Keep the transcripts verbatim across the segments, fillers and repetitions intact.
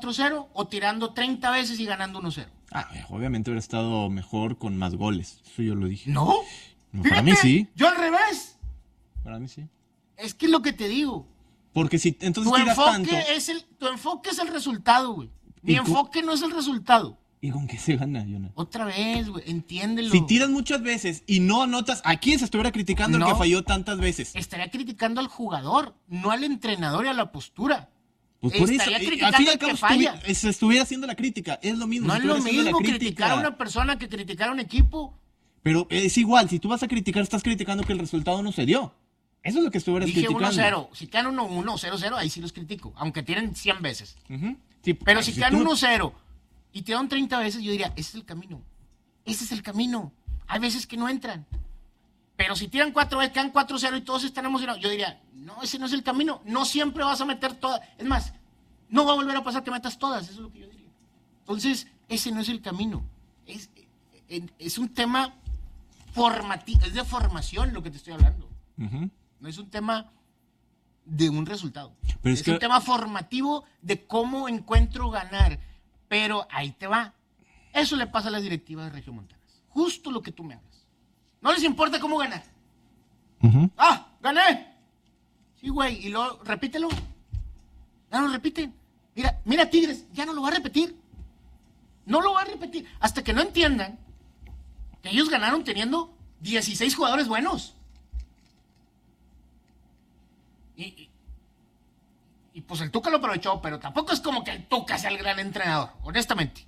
cuatro cero o tirando treinta veces y ganando uno cero? Ah, obviamente hubiera estado mejor con más goles. Eso yo lo dije. ¿No? No, Fíjate, para mí sí. Yo al revés. Para mí sí. Es que es lo que te digo. Porque si entonces Tu tiras enfoque, tanto... es el, tu enfoque es el resultado, güey. Mi ¿Y cu- enfoque no es el resultado. ¿Y con qué se gana, Jonah? Otra vez, güey, entiéndelo. Si tiras muchas veces y no anotas, ¿a quién se estuviera criticando No. el que falló tantas veces? Estaría criticando al jugador, no al entrenador y a la postura. Pues por eso, Estaría eh, criticando al fin y al al que cabo falla. estuvi- se estuviera haciendo la crítica, es lo mismo. No se es lo estuviera haciendo la mismo crítica. criticar a una persona que criticar a un equipo. Pero es igual, si tú vas a criticar, estás criticando que el resultado no se dio. Eso es lo que estuvieras Dije criticando. uno cero. Si quedan uno uno o cero cero, ahí sí los critico. Aunque tienen cien veces. Ujú. Sí, Pero ay, si quedan tú- uno cero y tiraron treinta veces, yo diría, ese es el camino. Ese es el camino. Hay veces que no entran. Pero si tiran cuatro veces, quedan cuatro cero y todos están emocionados, yo diría, no, ese no es el camino. No siempre vas a meter todas. Es más, no va a volver a pasar que metas todas. Eso es lo que yo diría. Entonces, ese no es el camino. Es, es un tema formativo, es de formación lo que te estoy hablando. Ujú. No es un tema de un resultado. Pero es es que- un tema formativo de cómo encuentro ganar. Pero ahí te va. Eso le pasa a las directivas de Regiomontanas. Justo lo que tú me hablas. No les importa cómo ganar. Ujú. ¡Ah! ¡Gané! Sí, güey. Y luego, repítelo. Ya no lo repiten. Mira, mira, Tigres, ya no lo va a repetir. No lo va a repetir. Hasta que no entiendan que ellos ganaron teniendo dieciséis jugadores buenos. Y, y, y pues el Tuca lo aprovechó, pero tampoco es como que el Tuca sea el gran entrenador, honestamente.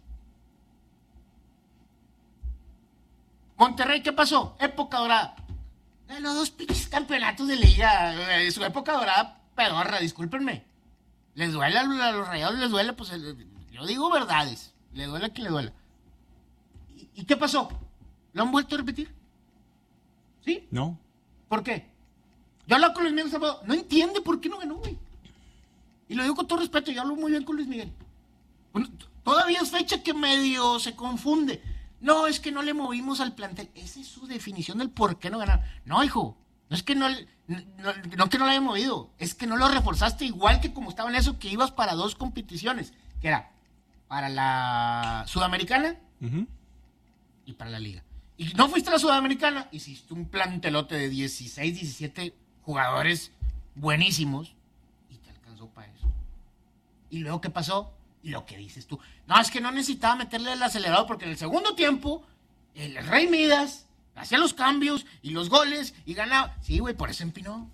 Monterrey, ¿qué pasó? Época dorada. Eh, Los dos pinches campeonatos de liga, eh, su época dorada pedorra, discúlpenme. Les duele a los, a los Rayados, les duele, pues el- yo digo verdades. Le duele a quien le duela. ¿Y, ¿Y qué pasó? ¿Lo han vuelto a repetir? ¿Sí? No. ¿Por qué? Yo hablo con Luis Miguel Zapata, no entiende por qué no ganó, güey. Y lo digo con todo respeto, yo hablo muy bien con Luis Miguel. Bueno, t- todavía es fecha que medio se confunde. No, es que no le movimos al plantel. Esa es su definición del por qué no ganar. No, hijo, no es que no, le- no, no que no lo haya movido, es que no lo reforzaste igual que como estaba en eso, que ibas para dos competiciones, que era para la Sudamericana Ujú. y para la liga. Y no fuiste a la Sudamericana, hiciste un plantelote de dieciséis, diecisiete jugadores buenísimos y te alcanzó para eso. ¿Y luego qué pasó? Lo que dices tú. No, es que no necesitaba meterle el acelerador porque en el segundo tiempo el Rey Midas hacía los cambios y los goles y ganaba. Sí, güey, por eso empinó.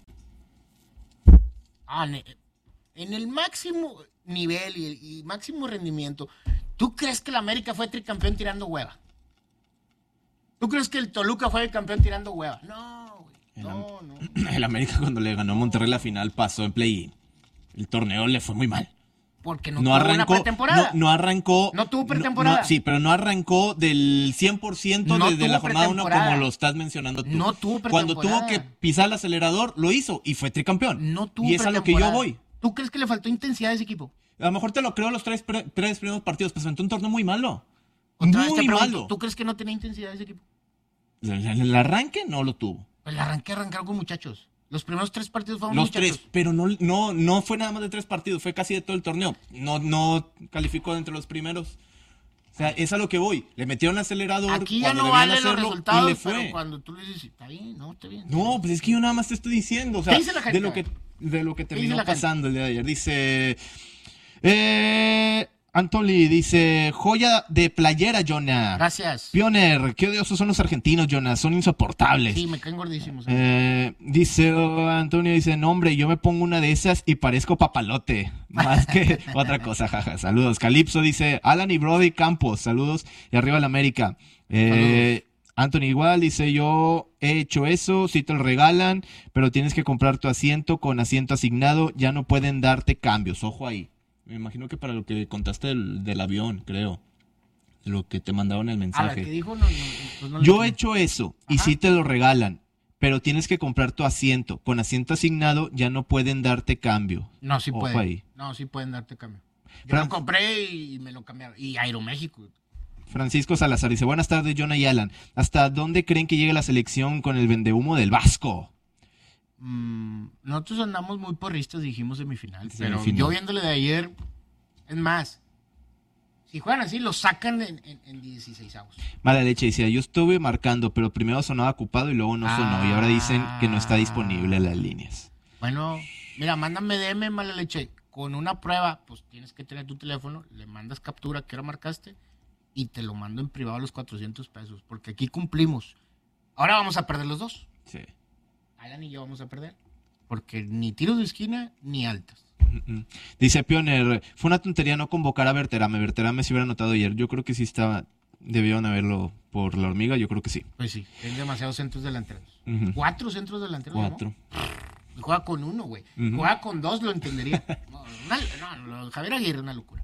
Ah, ne- en el máximo nivel y, el, y máximo rendimiento, ¿tú crees que el América fue tricampeón tirando hueva? ¿Tú crees que el Toluca fue el campeón tirando hueva? No, güey. No, no. El América cuando le ganó a Monterrey la final pasó en play-in. El torneo le fue muy mal. Porque no, No tuvo una arrancó, pretemporada. no, no arrancó. No tuvo no- pretemporada. no, sí, pero no arrancó del cien por ciento No desde tuvo la jornada uno pretemporada. como lo estás mencionando tú. No tuvo Cuando tuvo pretemporada. que pisar el acelerador, lo hizo y fue tricampeón. No tuvo y es a lo que yo pretemporada. voy. ¿Tú crees que le faltó intensidad a ese equipo? A lo mejor te lo creo los tres, pre- tres primeros partidos, pero se aventó un torneo muy malo. Otra vez te Muy pregunto, malo. ¿tú crees que no tenía intensidad ese equipo? El, el- el arranque no lo tuvo. Pues el arranque arrancaron con muchachos. Los primeros tres partidos fueron Los muchachos. tres, pero no, no, no fue nada más de tres partidos, fue casi de todo el torneo. No, no calificó entre los primeros. O sea, es a lo que voy. Le metieron acelerador. Aquí ya cuando no debían valen los hacerlo, resultados, y le fue. pero cuando tú le dices, está bien, no, está bien. No, pues es que yo nada más te estoy diciendo. O sea, ¿Qué dice la gente? de lo que, de lo que dice terminó la gente? pasando el día de ayer. Dice. Eh, Antoli dice: joya de playera, Jonah. Gracias. Pioner, qué odiosos son los argentinos, Jonah. Son insoportables. Sí, me caen gordísimos. Eh, dice oh, Antonio, dice, no hombre, yo me pongo una de esas y parezco papalote, más que otra cosa, jaja, saludos. Calipso dice, Alan y Brody Campos, saludos, y arriba la América. Eh, Anthony igual, dice, yo he hecho eso, si te lo regalan, pero tienes que comprar tu asiento con asiento asignado, ya no pueden darte cambios, ojo ahí. Me imagino que para lo que contaste del, del avión, creo, de lo que te mandaron el A mensaje. ver, ¿qué dijo? No, no, pues no le Yo entendí. he hecho eso y Ajá. sí te lo regalan, pero tienes que comprar tu asiento. Con asiento asignado ya no pueden darte cambio. No, sí Ojo pueden. ahí. No, sí pueden darte cambio. Yo Fran- lo compré y me lo cambiaron. Y Aeroméxico. Francisco Salazar dice, buenas tardes, Jonah y Alan. ¿Hasta dónde creen que llegue la selección con el vendehumo del Vasco? Mm, nosotros andamos muy porristas, dijimos semifinal. Pero Semifinal. yo viéndole de ayer, es más, Si juegan así, los sacan en, en, en dieciséis avos. Mala leche decía, yo estuve marcando, pero primero sonaba ocupado y luego no sonó. Ah. Y ahora dicen que no está disponible las líneas. Bueno, mira, mándame D M, mala leche. Con una prueba, pues tienes que tener tu teléfono, le mandas captura que ahora marcaste y te lo mando en privado a los cuatrocientos pesos. Porque aquí cumplimos. Ahora vamos a perder los dos. Sí. Alan y yo vamos a perder. Porque ni tiros de esquina ni altas. Dice Pioner, fue una tontería no convocar a Berterame. Berterame se hubiera anotado ayer. Yo creo que sí estaba, debieron haberlo por la hormiga, yo creo que sí. Pues sí, hay demasiados centros delanteros. Uh-huh. Cuatro centros delanteros. Cuatro. ¿No? Y juega con uno, güey. Uh-huh. Juega con dos, lo entendería. No, una, no, Javier Aguirre, una locura.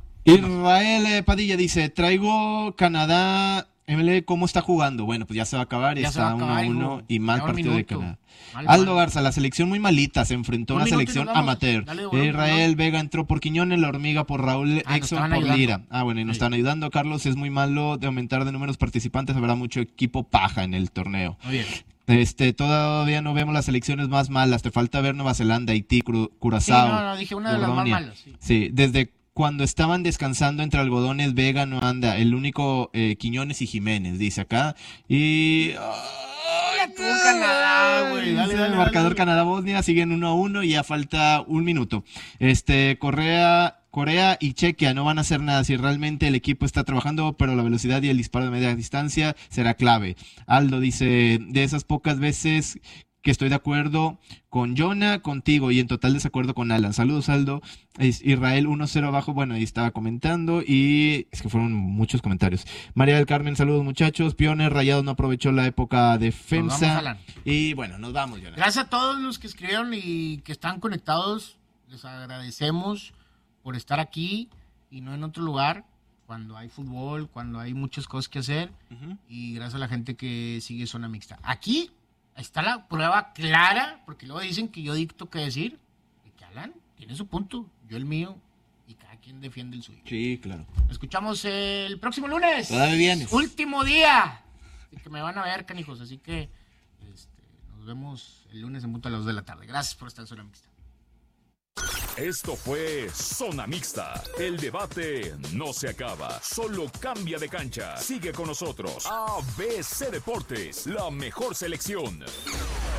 Israel Padilla dice, traigo Canadá, M L, ¿cómo está jugando? Bueno, pues ya se va a acabar, ya está uno a uno y mal partido de Canadá. Mal, Aldo mal. Garza, la selección muy malita, se enfrentó a una selección amateur. Dale, bueno, Israel no. Vega entró por Quiñones, la hormiga por Raúl, ah, Exxon por ayudando. Lira. Ah, bueno, y nos sí. están ayudando. Carlos, es muy malo de aumentar de números participantes, habrá mucho equipo paja en el torneo. Muy bien. Este, todavía no vemos las selecciones más malas, te falta ver Nueva Zelanda, Haití, Curazao. Sí, no, no, dije una de Bordonia. Las más malas. Sí, sí desde cuando estaban descansando entre algodones, Vega no anda, el único eh, Quiñones y Jiménez, dice acá. Y... ¡Ay, tú, Canadá, güey! Dale, dale, el marcador dale. Canadá-Bosnia siguen uno a uno y ya falta un minuto. Este, Correa... Corea y Chequia no van a hacer nada si realmente el equipo está trabajando, pero la velocidad y el disparo de media distancia será clave. Aldo dice, de esas pocas veces que estoy de acuerdo con Jonah, contigo y en total desacuerdo con Alan. Saludos, Aldo. Es Israel uno cero abajo, bueno, ahí estaba comentando y es que fueron muchos comentarios. María del Carmen, saludos muchachos. Pioner, Rayado no aprovechó la época de FEMSA. Vamos, y bueno, nos vamos, Jonah. Gracias a todos los que escribieron y que están conectados. Les agradecemos por estar aquí y no en otro lugar, cuando hay fútbol, cuando hay muchas cosas que hacer, uh-huh. y gracias a la gente que sigue Zona Mixta. Aquí está la prueba clara, porque luego dicen que yo dicto qué decir, y que Alan tiene su punto, yo el mío, y cada quien defiende el suyo. Sí, claro. Escuchamos el próximo lunes. Todavía vienes. Último día. Así que me van a ver, canijos, así que este, nos vemos el lunes en punto a las dos de la tarde. Gracias por estar en Zona Mixta. Esto fue Zona Mixta. El debate no se acaba, solo cambia de cancha. Sigue con nosotros. A B C Deportes, la mejor selección.